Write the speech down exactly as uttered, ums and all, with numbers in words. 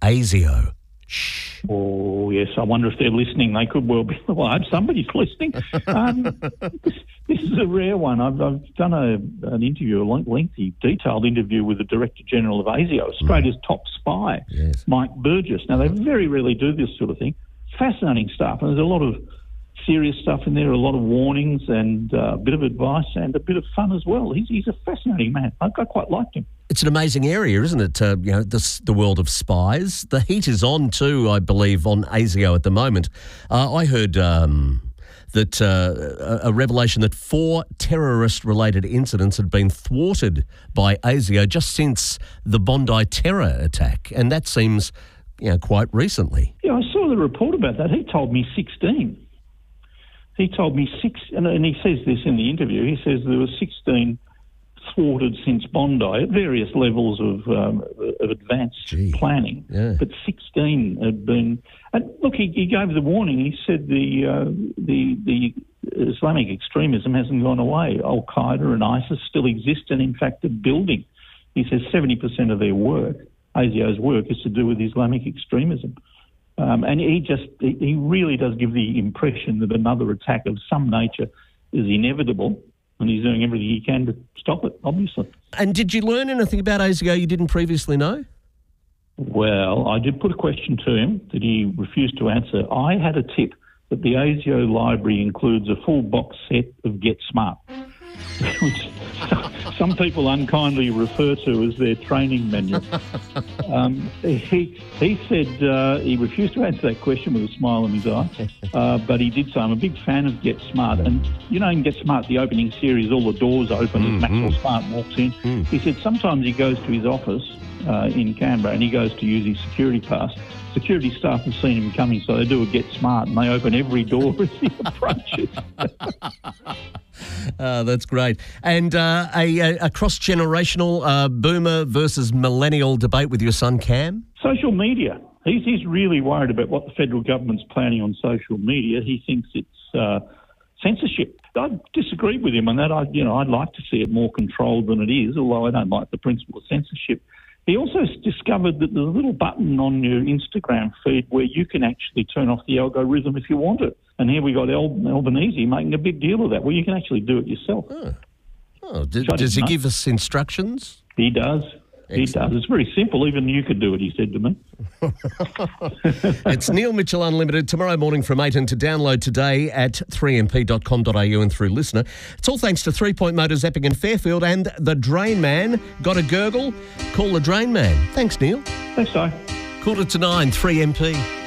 ASIO. Shh. Oh, yes, I wonder if they're listening. They could well be. Well, I hope somebody's listening. Um, this, this is a rare one. I've, I've done a, an interview, a lengthy, detailed interview with the Director General of ASIO, Australia's top spy, Yes. Mike Burgess. Now, they very rarely do this sort of thing. Fascinating stuff. And there's a lot of serious stuff in there, a lot of warnings and uh, a bit of advice and a bit of fun as well. He's, he's a fascinating man. I, I quite liked him. It's an amazing area, isn't it? Uh, you know, this, the world of spies. The heat is on too, I believe, on ASIO at the moment. Uh, I heard um, that uh, a, a revelation that four terrorist-related incidents had been thwarted by ASIO just since the Bondi terror attack, and that seems, you know, quite recently. Yeah, I saw the report about that. He told me sixteen. He told me six, and, and he says this in the interview. He says there were sixteen thwarted since Bondi at various levels of, um, of advanced Gee. planning, Yeah. but sixteen had been. And look, he, he gave the warning. He said the uh, the the Islamic extremism hasn't gone away. Al Qaeda and ISIS still exist, and in fact, are building. He says seventy percent of their work, ASIO's work, is to do with Islamic extremism. Um, and he just, he really does give the impression that another attack of some nature is inevitable, and he's doing everything he can to stop it, obviously. And did you learn anything about ASIO you didn't previously know? Well, I did put a question to him that he refused to answer. I had a tip that the ASIO library includes a full box set of Get Smart, which some people unkindly refer to as their training manual. Um, he he said uh, he refused to answer that question with a smile in his eye, uh, but he did say, I'm a big fan of Get Smart. And, you know, in Get Smart, the opening series, all the doors open Mm, as Maxwell mm. Smart walks in. Mm. He said sometimes he goes to his office uh, in Canberra and he goes to use his security pass. Security staff have seen him coming, so they do a Get Smart and they open every door as he approaches. Uh, that's great. And uh, a, a cross-generational uh, boomer versus millennial debate with your son Cam? Social media. He's, he's really worried about what the federal government's planning on social media. He thinks it's uh, censorship. I disagree with him on that. I, you know, I'd like to see it more controlled than it is, although I don't like the principle of censorship. He also discovered that there's a little button on your Instagram feed where you can actually turn off the algorithm if you want it. And here we got Al- Albanese making a big deal of that. Well, you can actually do it yourself. Oh, oh d- So I does he didn't know. give us instructions? He does. He Excellent. does. It's very simple. Even you could do it, he said to me. It's Neil Mitchell Unlimited tomorrow morning from eight and to download today at three m p dot com dot a u and through Listener. It's all thanks to Three Point Motors, Epping and Fairfield and The Drain Man. Got a gurgle? Call The Drain Man. Thanks, Neil. Thanks, Si. Quarter to nine, three M P.